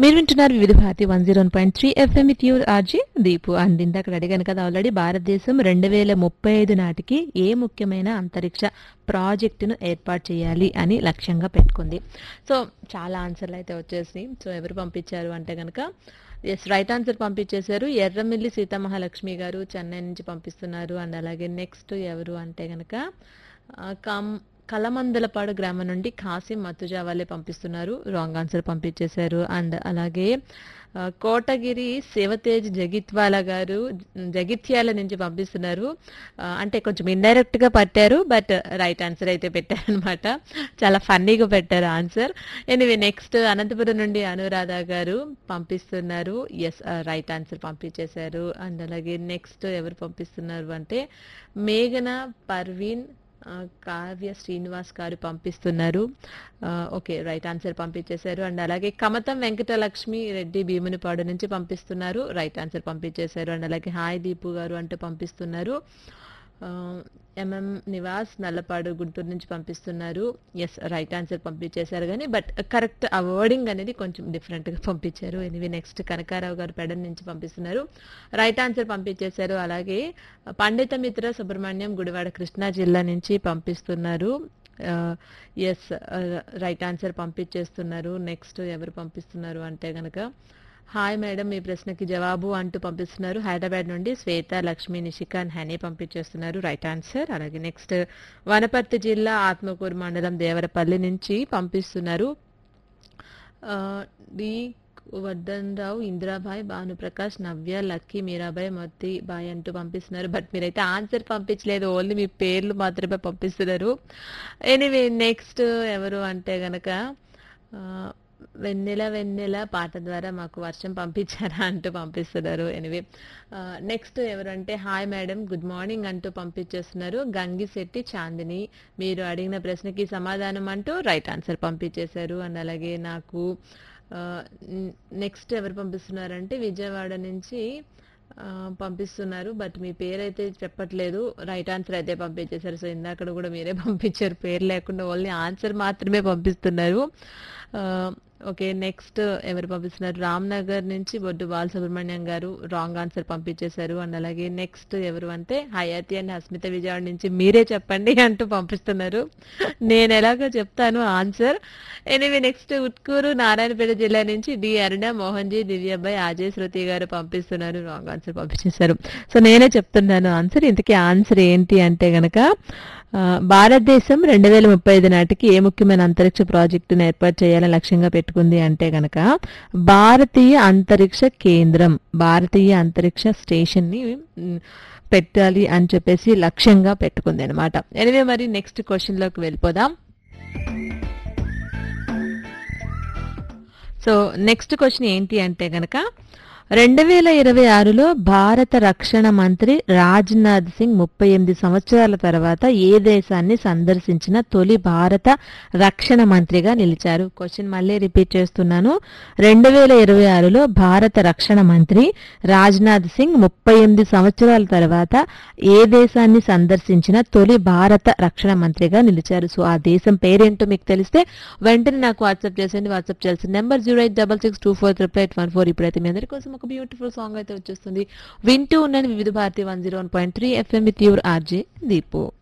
మీరు వింటున్నారు వివిధ Bharati 101.3 FM with you RG Deepu. And ఇందాక అడిగాను కదా ఆల్రెడీ, భారతదేశం 2035 నాటికి ఏ ముఖ్యమైన అంతరిక్ష ప్రాజెక్టును ఏర్పాటు చేయాలి అని లక్ష్యంగా పెట్టుకుంది. సో చాలా ఆన్సర్లు అయితే వచ్చేసి, సో ఎవరు పంపించారు అంటే కనుక, ఎస్ రైట్ ఆన్సర్ పంపించేశారు. ఎర్రమిల్లి సీతామహాలక్ష్మి గారు చెన్నై నుంచి పంపిస్తున్నారు. అండ్ అలాగే నెక్స్ట్ ఎవరు అంటే కనుక కలమందలపాడు గ్రామం నుండి కాసిం మతుజా వాళ్ళే పంపిస్తున్నారు, రాంగ్ ఆన్సర్ పంపించేశారు. అండ్ అలాగే కోటగిరి శివతేజ్ జగిత్యాల నుంచి పంపిస్తున్నారు. అంటే కొంచెం ఇండైరెక్ట్ గా పట్టారు, బట్ రైట్ ఆన్సర్ అయితే పెట్టారనమాట. చాలా ఫన్నీగా పెట్టారు ఆన్సర్. ఎనివే నెక్స్ట్ అనంతపురం నుండి అనురాధ గారు పంపిస్తున్నారు, ఎస్ రైట్ ఆన్సర్ పంపించేశారు. అండ్ అలాగే నెక్స్ట్ ఎవరు పంపిస్తున్నారు అంటే మేఘన పర్వీన్ కావ్య శ్రీనివాస్ గారు పంపిస్తున్నారు. ఓకే రైట్ ఆన్సర్ పంపించేశారు. అండ్ అలాగే కమతం వెంకటలక్ష్మి రెడ్డి భీమునిపాడు నుంచి పంపిస్తున్నారు, రైట్ ఆన్సర్ పంపించేశారు. అండ్ అలాగే హాయ్ దీపు గారు అంటూ పంపిస్తున్నారు. ఎంఎం నివాస్ నల్లపాడు గుంటూరు నుంచి పంపిస్తున్నారు, ఎస్ రైట్ ఆన్సర్ పంపించేశారు. కానీ బట్ కరెక్ట్ ఆ వర్డింగ్ అనేది కొంచెం డిఫరెంట్గా పంపించారు. ఎనివే నెక్స్ట్ కనకారావు గారు పెడన్ నుంచి పంపిస్తున్నారు, రైట్ ఆన్సర్ పంపించేశారు. అలాగే పండిత మిత్ర సుబ్రహ్మణ్యం గుడివాడ కృష్ణా జిల్లా నుంచి పంపిస్తున్నారు, ఎస్ రైట్ ఆన్సర్ పంపించేస్తున్నారు. నెక్స్ట్ ఎవరు పంపిస్తున్నారు అంటే గనక హాయ్ మేడం మీ ప్రశ్నకి జవాబు అంటూ పంపిస్తున్నారు. హైదరాబాద్ నుండి శ్వేత Lakshmi Nishika and honey పంపించేస్తున్నారు, right answer. అలాగే నెక్స్ట్ వనపర్తి జిల్లా ఆత్మకూరు మండలం దేవరపల్లి నుంచి పంపిస్తున్నారు డి వర్ధన్ రావు, ఇందిరాబాయ్, భానుప్రకాష్, నవ్య, లక్కీ, మీరాబాయ్, మొత్తి బాయ్ అంటూ పంపిస్తున్నారు. బట్ మీరైతే ఆన్సర్ పంపించలేదు, ఓన్లీ మీ పేర్లు మాత్రమే పంపిస్తున్నారు. ఎనీవే నెక్స్ట్ ఎవరు అంటే గనక వెన్నెల వెన్నెల పాట ద్వారా మాకు వర్షం పంపించారా అంటూ పంపిస్తున్నారు. ఎనివే నెక్స్ట్ ఎవరంటే హాయ్ మేడం గుడ్ మార్నింగ్ అంటూ పంపించేస్తున్నారు గంగిశెట్టి చాందిని, మీరు అడిగిన ప్రశ్నకి సమాధానం అంటూ రైట్ ఆన్సర్ పంపించేశారు. అండ్ అలాగే నాకు నెక్స్ట్ ఎవరు పంపిస్తున్నారంటే విజయవాడ నుంచి పంపిస్తున్నారు, బట్ మీ పేరైతే చెప్పట్లేదు, రైట్ ఆన్సర్ అయితే పంపించేశారు. సో ఇందాక కూడా మీరే పంపించారు, పేరు లేకుండా ఓన్లీ ఆన్సర్ మాత్రమే పంపిస్తున్నారు. ఓకే నెక్స్ట్ ఎవరు పంపిస్తున్నారు రామ్నగర్ నుంచి బొడ్డు బాలసుబ్రహ్మణ్యం గారు రాంగ్ ఆన్సర్ పంపించేశారు. అండ్ అలాగే నెక్స్ట్ ఎవరు అంటే హయాతి అండ్ హస్మిత విజయవాడ నుంచి మీరే చెప్పండి అంటూ పంపిస్తున్నారు, నేను ఎలాగో చెప్తాను answer. Anyway next Utkoor Narayanpet జిల్లా నుంచి డి అరుణ మోహన్జీ దివ్యాబాయ్ అజయ్ శృతి గారు పంపిస్తున్నారు, రాంగ్ ఆన్సర్ పంపించేశారు. సో నేనే చెప్తున్నాను ఆన్సర్. ఇంతకీ ఆన్సర్ ఏంటి అంటే గనక భారతదేశం 2035 నాటికి ఏ ముఖ్యమైన అంతరిక్ష ప్రాజెక్టును ఏర్పాటు చేయాలని లక్ష్యంగా పెట్టుకుంది అంటే గనక భారతీయ అంతరిక్ష కేంద్రం, భారతీయ అంతరిక్ష స్టేషన్ ని పెట్టాలి అని చెప్పేసి లక్ష్యంగా పెట్టుకుంది అనమాట. ఎనివే మరి నెక్స్ట్ క్వశ్చన్ లోకి వెళ్ళిపోదాం. సో నెక్స్ట్ క్వశ్చన్ ఏంటి అంటే గనక 2026లో భారత రక్షణ మంత్రి రాజ్నాథ్ సింగ్ 38 సంవత్సరాల తర్వాత ఏ దేశాన్ని సందర్శించిన తొలి భారత రక్షణ మంత్రిగా నిలిచారు? క్వశ్చన్ మళ్ళీ రిపీట్ చేస్తున్నాను. 2026లో భారత రక్షణ మంత్రి రాజ్నాథ్ సింగ్ 38 సంవత్సరాల తర్వాత ఏ దేశాన్ని సందర్శించిన తొలి భారత రక్షణ మంత్రిగా నిలిచారు? సో ఆ దేశం పేరేంటో మీకు తెలిస్తే వెంటనే నాకు వాట్సాప్ చేసేయండి. వాట్సాప్ చేయాల్సిన నెంబర్ 08662488814. ఇప్పుడైతే మీ అందరి కోసం ఒక బ్యూటిఫుల్ సాంగ్ అయితే వచ్చేస్తుంది, వింటూ ఉన్నాను వివిధ Bharati 101.3 FM with your RJ Deepu.